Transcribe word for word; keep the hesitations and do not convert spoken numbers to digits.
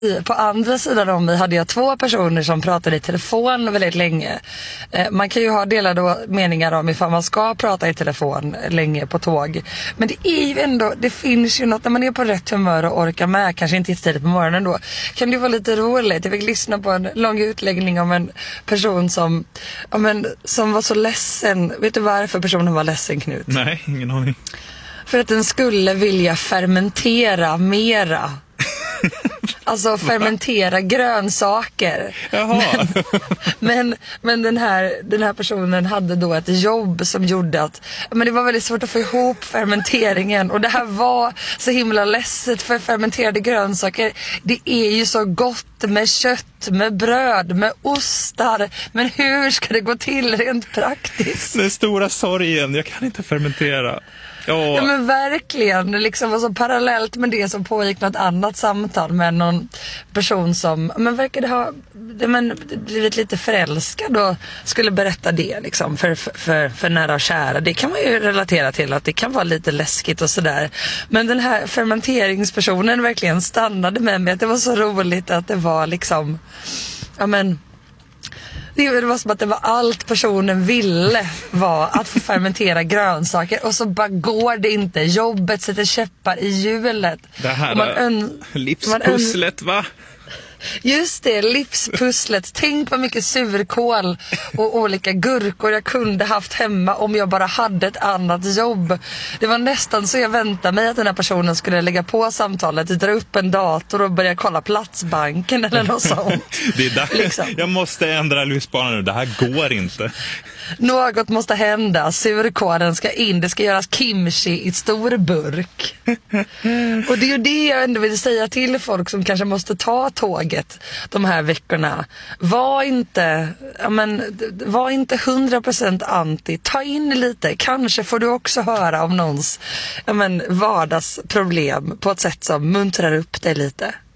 På andra sidan om mig hade jag två personer som pratade i telefon väldigt länge. Man kan ju ha delade meningar om ifall man ska prata i telefon länge på tåg. Men det är ju ändå, det finns ju något när man är på rätt humör och orkar med, kanske inte tidigt på morgonen då, kan det vara lite roligt. Jag fick lyssna på en lång utläggning om en person som, ja men, som var så ledsen. Vet du varför personen var ledsen, Knut? Nej, ingen aning. För att den skulle vilja fermentera mera. Alltså fermentera grönsaker. Jaha. Men, men, men den, här, den här personen hade då ett jobb som gjorde att men det var väldigt svårt att få ihop fermenteringen. Och det här var så himla ledset, för fermenterade grönsaker, det är ju så gott med kött, med bröd, med ostar. Men hur ska det gå till rent praktiskt? Den stora sorgen, jag kan inte fermentera. Oh. Ja men verkligen, liksom var så parallellt med det som pågick något annat samtal med någon person som men verkade ha men, blivit lite förälskad och skulle berätta det liksom för, för, för nära och kära. Det kan man ju relatera till, att det kan vara lite läskigt och sådär. Men den här fermenteringspersonen verkligen stannade med mig, att det var så roligt att det var liksom, ja men det var som att det var allt personen ville var att få fermentera grönsaker, och så bara går det inte. Jobbet sätter käppar i hjulet. Det här man är ön- livspusslet, va? Just det, livspusslet. Tänk vad mycket surkål och olika gurkor jag kunde haft hemma om jag bara hade ett annat jobb. Det var nästan så jag väntade mig att den här personen skulle lägga på samtalet, dra upp en dator och börja kolla Platsbanken eller något sånt. Det är där. Liksom. Jag måste ändra livsbanan nu, det här går inte. Något måste hända, surkålen ska in, det ska göras kimchi i stor burk. Och det är ju det jag ändå vill säga till folk som kanske måste ta tåget de här veckorna. Var inte, ja men, var inte hundra procent anti, ta in lite, kanske får du också höra om någons ja men, vardagsproblem på ett sätt som muntrar upp dig lite.